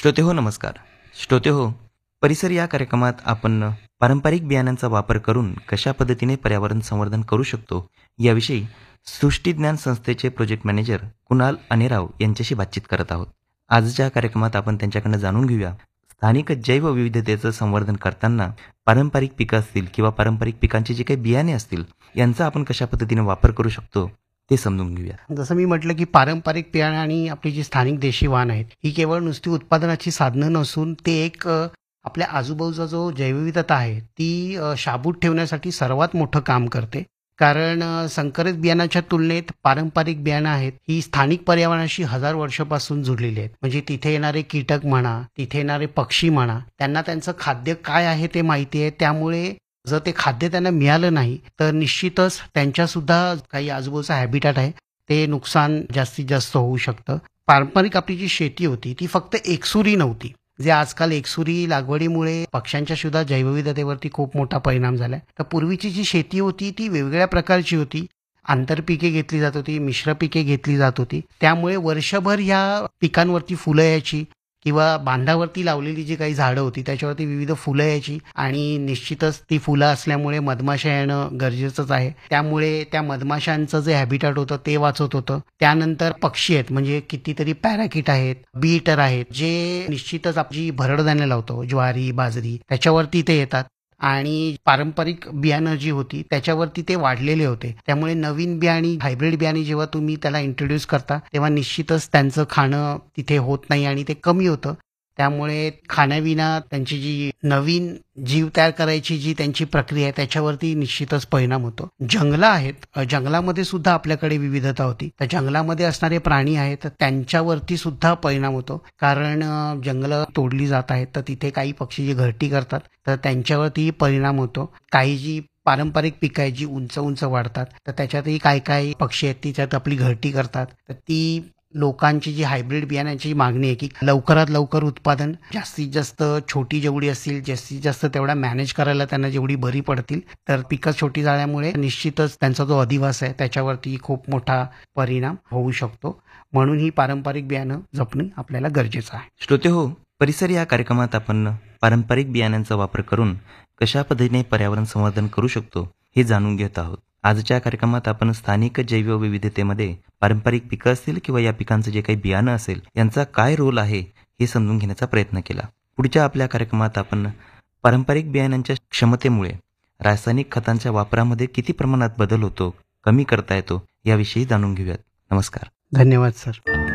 श्रोते हो नमस्कार. श्रोते हो, परिसर या कार्यक्रमात आपण पारंपरिक बियाण्यांचा वापर करून कशा पद्धतीने पर्यावरण संवर्धन करू शकतो याविषयी सृष्टीज्ञान संस्थेचे प्रोजेक्ट मॅनेजर कुणाल अनेराव यांच्याशी बातचीत करत आहोत. आजच्या कार्यक्रमात आपण त्यांच्याकडनं जाणून घेऊया स्थानिक जैवविविधतेचं संवर्धन करताना पारंपरिक पिकं असतील किंवा पारंपरिक पिकांची जी काही बियाणे असतील यांचा आपण कशा पद्धतीने वापर करू शकतो ते समजून घेऊया. जसं मी म्हटलं की पारंपरिक बियाणं आणि आपली जी स्थानिक देशी वाहन आहेत ही केवळ नुसती उत्पादनाची साधनं नसून ते एक आपल्या आजूबाजूचा जो जैवविविधता आहे ती शाबूत ठेवण्यासाठी सर्वात मोठं काम करते. कारण संकरित बियाणाच्या तुलनेत पारंपरिक बियाणं आहेत ही स्थानिक पर्यावरणाशी हजार वर्षापासून जुळलेली आहेत. म्हणजे तिथे येणारे कीटक म्हणा, तिथे येणारे पक्षी म्हणा, त्यांना त्यांचं खाद्य काय आहे ते माहिती आहे. त्यामुळे जर ते खाद्य त्यांना मिळालं नाही तर निश्चितच त्यांच्यासुद्धा काही आजूबाजूचा हॅबिटॅट आहे ते नुकसान जास्तीत जास्त होऊ शकतं. पारंपरिक आपली जी शेती होती ती फक्त एकसुरी नव्हती. जे आजकाल एकसुरी लागवडीमुळे पक्ष्यांच्या सुद्धा जैवविविधतेवरती खूप मोठा परिणाम झालाय. तर पूर्वीची जी शेती होती ती वेगवेगळ्या प्रकारची होती. आंतरपिके घेतली जात होती, मिश्र पिके घेतली जात होती. त्यामुळे वर्षभर ह्या पिकांवरती फुलं यायची किंवा बांधावरती लावलेली जी काही झाडं होती त्याच्यावरती विविध फुलं यायची आणि निश्चितच ती फुलं असल्यामुळे मधमाशा येणं गरजेचंच आहे. त्यामुळे त्या मधमाशांचं जे हॅबिटॅट होतं ते वाचत होतं. त्यानंतर पक्षी आहेत म्हणजे कितीतरी पॅराकिट आहेत, बी इटर आहेत जे निश्चितच आपली भरडधान्य लावतो ज्वारी, बाजरी त्याच्यावरती ते येतात आणि पारंपरिक बियाणं जी होती त्याच्यावरती ते वाढलेले होते. त्यामुळे नवीन बियाणी हायब्रिड बियाणी जेव्हा तुम्ही त्याला इंट्रोड्यूस करता तेव्हा निश्चितच त्यांचं खाणं तिथे होत नाही आणि ते कमी होतं. त्यामुळे खाण्याविना त्यांची जी नवीन जीव तयार करायची जी त्यांची प्रक्रिया आहे त्याच्यावरती निश्चितच परिणाम होतो. जंगलं आहेत, जंगलामध्ये सुद्धा आपल्याकडे विविधता होती. तर जंगलामध्ये असणारे प्राणी आहेत त्यांच्यावरती सुद्धा परिणाम होतो. कारण जंगलं तोडली जात आहेत तर तिथे काही पक्षी जे घरटी करतात तर त्यांच्यावरती परिणाम होतो. काही जी पारंपरिक पिकं आहेत जी उंच उंच वाढतात तर त्याच्यातही काही काही पक्षी आहेत तिच्यात आपली घरटी करतात. तर ती लोकांची जी हायब्रिड बियाण्याची मागणी आहे की लवकरात लवकर उत्पादन, जास्तीत जास्त छोटी जेवढी असतील जास्तीत जास्त तेवढा मॅनेज करायला त्यांना जेवढी बरी पडतील तर पिकं छोटी झाल्यामुळे निश्चितच त्यांचा जो अधिवास आहे त्याच्यावरती खूप मोठा परिणाम होऊ शकतो. म्हणून ही पारंपरिक बियाणं जपणे आपल्याला गरजेचं आहे. श्रोते हो, परिसर या कार्यक्रमात आपण पारंपरिक बियाण्यांचा वापर करून कशा पद्धतीने पर्यावरण संवर्धन करू शकतो हे जाणून घेत आहोत. आजच्या कार्यक्रमात आपण स्थानिक जैवविविधतेमध्ये पारंपरिक पिकं असतील किंवा या पिकांचं जे काही बियाणं असेल यांचा काय रोल आहे हे समजून घेण्याचा प्रयत्न केला. पुढच्या आपल्या कार्यक्रमात आपण पारंपरिक बियाण्यांच्या क्षमतेमुळे रासायनिक खतांच्या वापरामध्ये किती प्रमाणात बदल होतो, कमी करता येतो याविषयी जाणून घेऊयात. नमस्कार. धन्यवाद सर.